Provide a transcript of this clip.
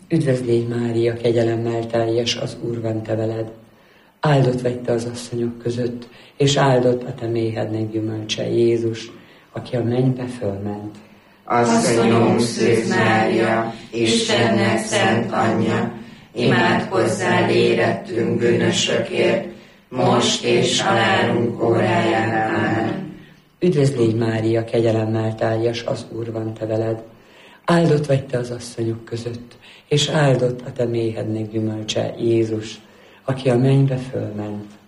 Üdvözlégy Mária, kegyelemmel teljes, az Úr van te veled. Áldott vagy te az asszonyok között, és áldott a te méhednek gyümölcse, Jézus, aki a mennybe fölment. Asszonyom, Szűz Mária, Istennek szent anyja, imádkozzál érettünk bűnösökért, most és halálunk óráján. Ámen. Üdvözlégy Mária, kegyelemmel teljes, az Úr van te veled. Áldott vagy te az asszonyok között, és áldott a te méhednek gyümölcse, Jézus, aki a mennybe fölment.